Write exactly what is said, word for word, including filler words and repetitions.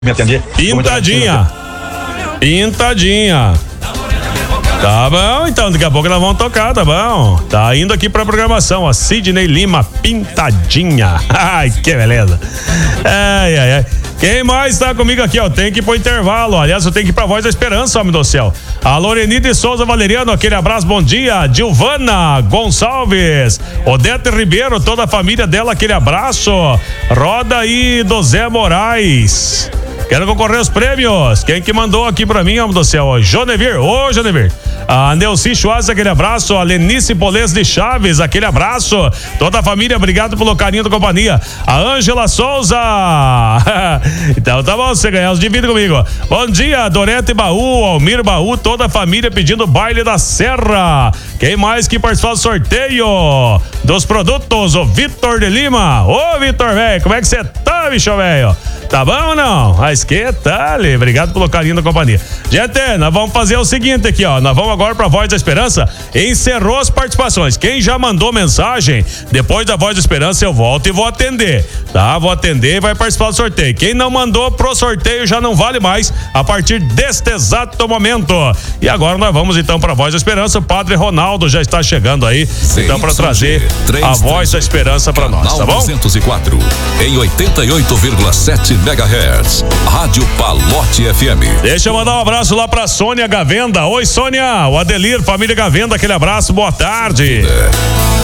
Me atender. Pintadinha. Pintadinha. Tá bom, então daqui a pouco nós vamos tocar, tá bom? Tá indo aqui pra programação, a Sidney Lima, Pintadinha. Ai, que beleza. Ai, ai, ai. Quem mais tá comigo aqui, ó? Tem que ir pro intervalo. Aliás, eu tenho que ir pra Voz da Esperança, homem do céu. A Lorenita de Souza Valeriano, aquele abraço, bom dia. Gilvana Gonçalves, Odete Ribeiro, toda a família dela, aquele abraço. Roda aí do Zé Moraes. Quero concorrer aos prêmios. Quem que mandou aqui pra mim, homem do céu? Jonevir. Ô, Jonevir. A Neuci Schwartz, aquele abraço. A Lenice Polês de Chaves, aquele abraço. Toda a família, obrigado pelo carinho da companhia. A Ângela Souza. Então tá bom, você ganhar os divide comigo. Bom dia, Dorete Baú, Almir Baú, toda a família pedindo baile da Serra. Quem mais que participar do sorteio dos produtos? O Vitor de Lima. Ô, Vitor, velho, como é que você tá, bicho, velho? Tá bom ou não? Mas que tal? Obrigado pelo carinho da companhia. Gente, nós vamos fazer o seguinte aqui, ó. Nós vamos agora pra Voz da Esperança. Encerrou as participações. Quem já mandou mensagem, depois da Voz da Esperança eu volto e vou atender, tá? Vou atender e vai participar do sorteio. Quem não mandou pro sorteio já não vale mais a partir deste exato momento. E agora nós vamos então pra Voz da Esperança. O Padre Ronaldo já está chegando aí, então pra trazer a Voz da Esperança pra nós, tá bom? duzentos e quatro em oitenta e oito vírgula sete megahertz. Rádio Palote F M. Deixa eu mandar um abraço lá pra Sônia Gavenda. Oi, Sônia. O Adelir, família Gavenda, aquele abraço, boa tarde.